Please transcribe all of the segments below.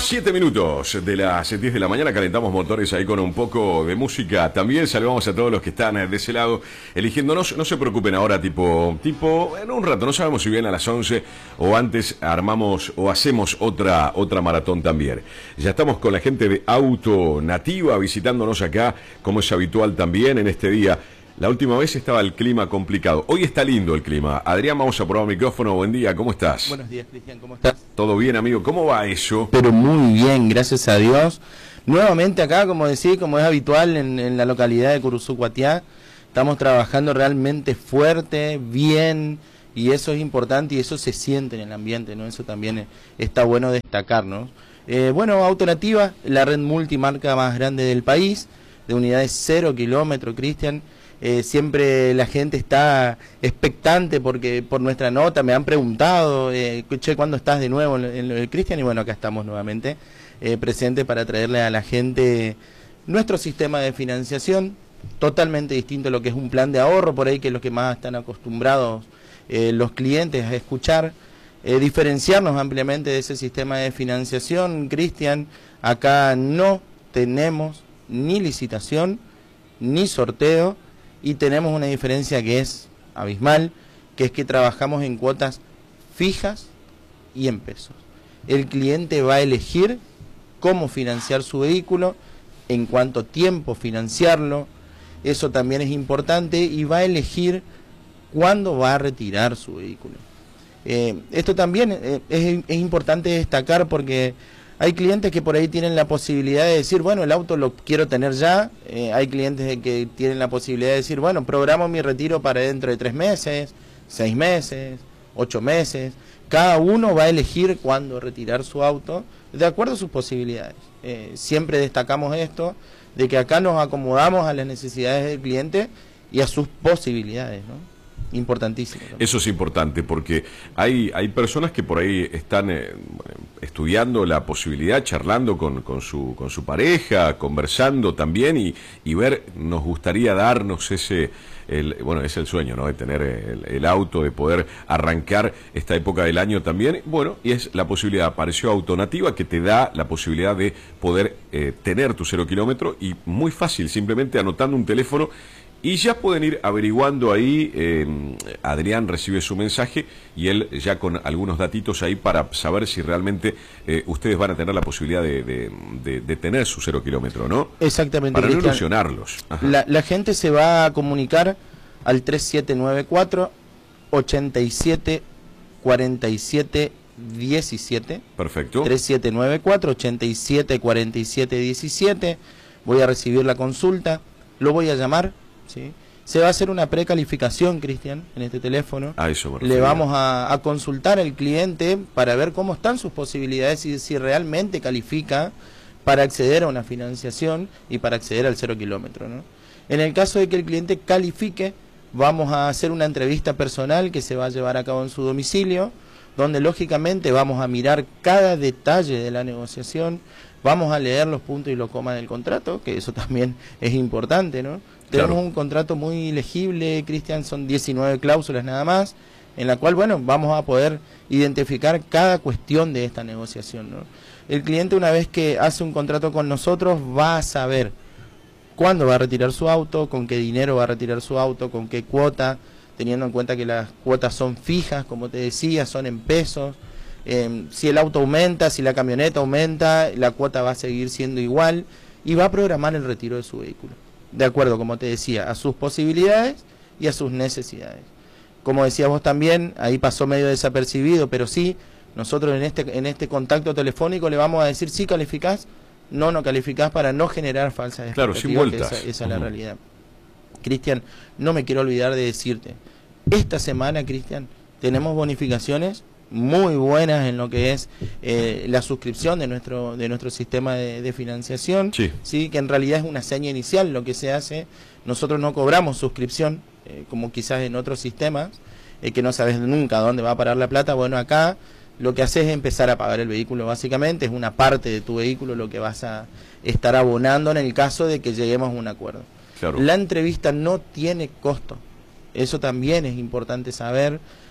7 minutos de las 10 de la mañana, calentamos motores ahí con un poco de música. También saludamos a todos los que están de ese lado eligiéndonos. No se preocupen ahora, tipo en un rato, no sabemos si bien a las 11 o antes armamos o hacemos otra maratón también. Ya estamos con la gente de Auto Nativa visitándonos acá, como es habitual también en este día. La última vez estaba el clima complicado. Hoy está lindo el clima. Adrián, vamos a probar micrófono. Buen día, ¿cómo estás? Buenos días, Cristian, ¿cómo estás? Todo bien, amigo. ¿Cómo va eso? Pero muy bien, gracias a Dios. Nuevamente acá, como decía, como es habitual en la localidad de Curuzucuatiá, estamos trabajando realmente fuerte, bien, y eso es importante y eso se siente en el ambiente, ¿no? Eso también está bueno destacar, ¿no? Bueno, Auto Nativa, la red multimarca más grande del país, de unidades 0 kilómetros, Cristian. Siempre la gente está expectante porque por nuestra nota me han preguntado, che, ¿cuándo estás de nuevo en el Cristian? Y bueno, acá estamos nuevamente presentes para traerle a la gente nuestro sistema de financiación, totalmente distinto a lo que es un plan de ahorro, por ahí que es lo que más están acostumbrados los clientes a escuchar. Diferenciarnos ampliamente de ese sistema de financiación, Cristian. Acá no tenemos ni licitación ni sorteo, y tenemos una diferencia que es abismal, que es que trabajamos en cuotas fijas y en pesos. El cliente va a elegir cómo financiar su vehículo, en cuánto tiempo financiarlo, eso también es importante, y va a elegir cuándo va a retirar su vehículo. Esto también es importante destacar porque hay clientes que por ahí tienen la posibilidad de decir, bueno, el auto lo quiero tener ya. Hay clientes que tienen la posibilidad de decir, bueno, programo mi retiro para dentro de 3 meses, 6 meses, 8 meses. Cada uno va a elegir cuándo retirar su auto de acuerdo a sus posibilidades. Siempre destacamos esto, de que acá nos acomodamos a las necesidades del cliente y a sus posibilidades, ¿no? Importantísimo, ¿no? Eso es importante porque hay personas que por ahí están estudiando la posibilidad, charlando con su pareja, conversando también y ver, nos gustaría darnos bueno, es el sueño, ¿no? De tener el auto, de poder arrancar esta época del año también. Bueno, y es la posibilidad, apareció Auto Nativa que te da la posibilidad de poder tener tu 0 kilómetro y muy fácil, simplemente anotando un teléfono. Y ya pueden ir averiguando ahí, Adrián recibe su mensaje y él ya con algunos datitos ahí para saber si realmente ustedes van a tener la posibilidad de tener su 0 kilómetro, ¿no? Exactamente. Para no ilusionarlos. La gente se va a comunicar al 3794 87 47 17. Perfecto. 3794 87 47 17. Voy a recibir la consulta, lo voy a llamar. ¿Sí? Se va a hacer una precalificación, Cristian, en este teléfono. Le vamos a consultar al cliente para ver cómo están sus posibilidades y si realmente califica para acceder a una financiación y para acceder al 0 kilómetro, ¿no? En el caso de que el cliente califique, vamos a hacer una entrevista personal que se va a llevar a cabo en su domicilio, donde lógicamente vamos a mirar cada detalle de la negociación, vamos a leer los puntos y los comas del contrato, que eso también es importante, ¿no? Tenemos un contrato muy legible, Cristian, son 19 cláusulas nada más, en la cual, bueno, vamos a poder identificar cada cuestión de esta negociación, ¿no? El cliente, una vez que hace un contrato con nosotros, va a saber cuándo va a retirar su auto, con qué dinero va a retirar su auto, con qué cuota, teniendo en cuenta que las cuotas son fijas, como te decía, son en pesos. Si el auto aumenta, si la camioneta aumenta, la cuota va a seguir siendo igual y va a programar el retiro de su vehículo, de acuerdo, como te decía, a sus posibilidades y a sus necesidades. Como decías vos también, ahí pasó medio desapercibido, pero sí, nosotros en este contacto telefónico le vamos a decir si calificás, no calificás, para no generar falsas expectativas. Claro, sin vueltas. Esa es la realidad. Cristian, no me quiero olvidar de decirte, esta semana, Cristian, tenemos bonificaciones muy buenas en lo que es la suscripción de nuestro sistema de financiación, sí, que en realidad es una seña inicial lo que se hace. Nosotros no cobramos suscripción, como quizás en otros sistemas, que no sabes nunca dónde va a parar la plata. Bueno, acá lo que haces es empezar a pagar el vehículo, básicamente, es una parte de tu vehículo lo que vas a estar abonando en el caso de que lleguemos a un acuerdo. Claro. La entrevista no tiene costo, eso también es importante saber.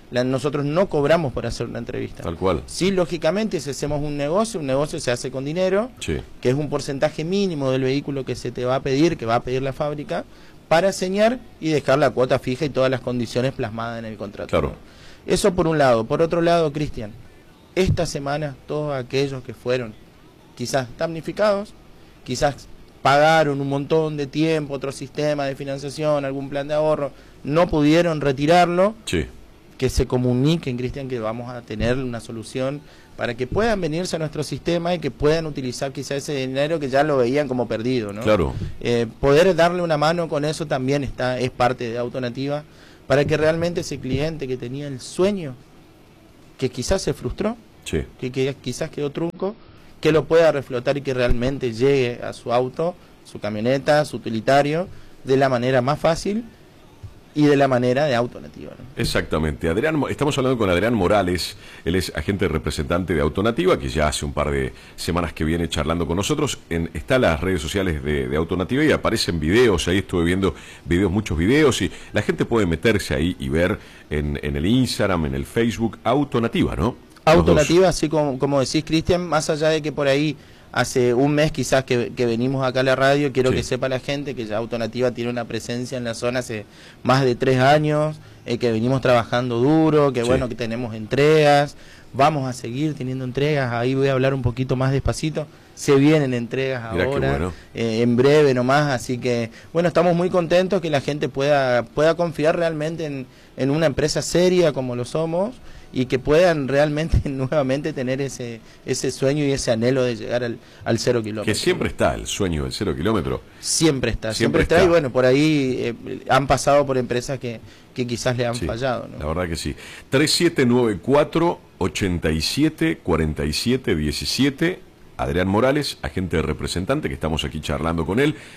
nosotros no cobramos por hacer una entrevista. Tal cual. Sí, lógicamente, si hacemos un negocio se hace con dinero, Sí. que es un porcentaje mínimo del vehículo que se te va a pedir, que va a pedir la fábrica, para enseñar y dejar la cuota fija y todas las condiciones plasmadas en el contrato. Claro. ¿No? Eso por un lado. Por otro lado, Cristian, esta semana todos aquellos que fueron quizás damnificados, quizás pagaron un montón de tiempo, otro sistema de financiación, algún plan de ahorro, no pudieron retirarlo, Sí. que se comuniquen, Cristian, que vamos a tener una solución para que puedan venirse a nuestro sistema y que puedan utilizar quizás ese dinero que ya lo veían como perdido, ¿no? Claro. Poder darle una mano con eso también es parte de Autonativa, para que realmente ese cliente que tenía el sueño, que quizás se frustró, Sí. que quizás quedó trunco, que lo pueda reflotar y que realmente llegue a su auto, su camioneta, su utilitario, de la manera más fácil y de la manera de Autonativa, ¿no? Exactamente. Estamos hablando con Adrián Morales, él es agente representante de Autonativa, que ya hace un par de semanas que viene charlando con nosotros. Está en las redes sociales de Autonativa y aparecen videos, ahí estuve viendo muchos videos, y la gente puede meterse ahí y ver en el Instagram, en el Facebook, Autonativa, ¿no? Autonativa, así como decís, Cristian, más allá de que por ahí hace un mes quizás que venimos acá a la radio, quiero Sí. que sepa la gente que ya Autonativa tiene una presencia en la zona hace más de 3 años, que venimos trabajando duro, que Sí. bueno, que tenemos entregas, vamos a seguir teniendo entregas, ahí voy a hablar un poquito más despacito, se vienen entregas Mirá qué ahora, bueno. en breve nomás, así que bueno, estamos muy contentos que la gente pueda confiar realmente en una empresa seria como lo somos, y que puedan realmente nuevamente tener ese sueño y ese anhelo de llegar al 0 kilómetro. Que siempre está el sueño del 0 kilómetro. Siempre está, Siempre siempre está. está. Y bueno, por ahí han pasado por empresas que quizás le han Sí, fallado, ¿no? la verdad que sí. 3794-874717. Adrián Morales, agente representante, que estamos aquí charlando con él.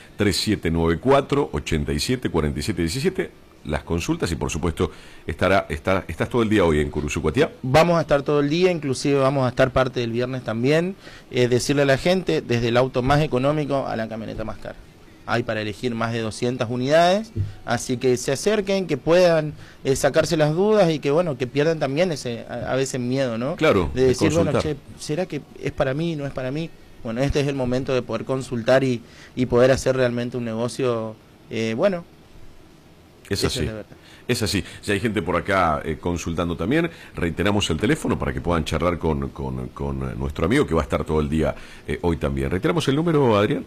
3794-874717. Las consultas y por supuesto estás todo el día hoy en Curuzucuatiá. Vamos a estar todo el día, inclusive vamos a estar parte del viernes también. Decirle a la gente, desde el auto más económico a la camioneta más cara. Hay para elegir más de 200 unidades, así que se acerquen, que puedan sacarse las dudas y que bueno, que pierdan también ese a veces miedo, ¿no? Claro, de decir, bueno, consultar. ¿será que es para mí, no es para mí? Bueno, este es el momento de poder consultar y poder hacer realmente un negocio, bueno. Es Eso así, es la verdad. es así. Ya hay gente por acá consultando también. Reiteramos el teléfono para que puedan charlar con nuestro amigo que va a estar todo el día hoy también. Reiteramos el número, Adrián.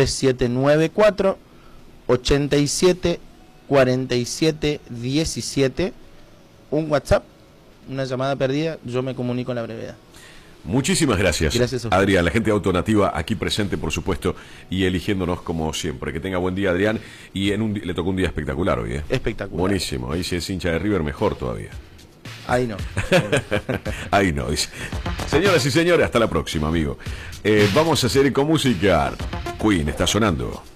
3794-874717. Un WhatsApp, una llamada perdida, yo me comunico en la brevedad. Muchísimas gracias, Gracias a usted. Adrián, la gente de Autonativa aquí presente, por supuesto, y eligiéndonos como siempre. Que tenga buen día, Adrián, y le tocó un día espectacular hoy, ¿eh? Espectacular. Buenísimo, ahí si es hincha de River, mejor todavía. Ahí no. Ahí no, dice. Señoras y señores, hasta la próxima, amigo. Vamos a seguir con música. Queen está sonando.